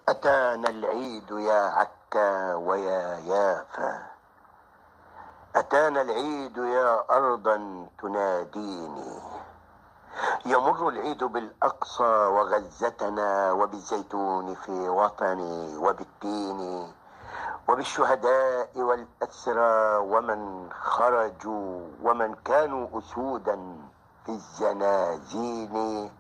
أتانا العيد يا عكا ويا يافا، أتانا العيد يا أرضا تناديني. يمر العيد بالأقصى وغزتنا، وبالزيتون في وطني، وبالتين، وبالشهداء والأسرى، ومن خرجوا ومن كانوا أسودا في الزنازين.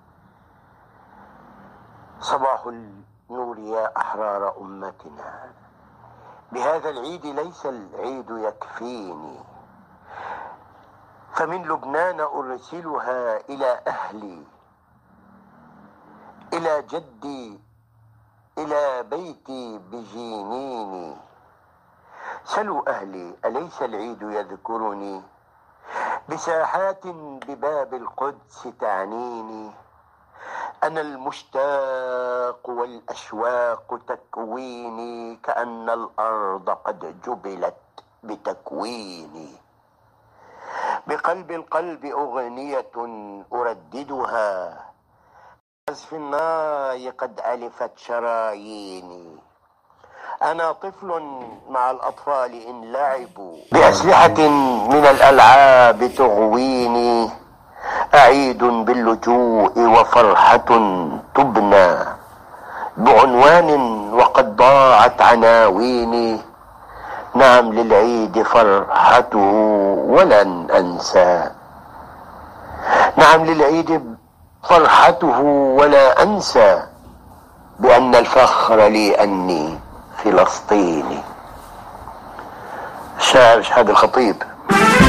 صباح النور يا أحرار أمتنا، بهذا العيد ليس العيد يكفيني، فمن لبنان أرسلها إلى أهلي، إلى جدي، إلى بيتي بجنيني. سلوا أهلي أليس العيد يذكرني، بساحات بباب القدس تعنيني. أنا المشتاق والأشواق تكويني، كأن الأرض قد جبلت بتكويني. بقلب القلب أغنية أرددها، عزف الناي قد ألفت شراييني. أنا طفل مع الأطفال إن لعبوا بأسلحة من الألعاب تغويني. أعيد باللجوء وفرحة تبنى بعنوان وقد ضاعت عناويني. نعم للعيد فرحته ولن أنسى، نعم للعيد فرحته ولا أنسى، بأن الفخر لي أني فلسطيني. الشاعر شهاب الخطيب.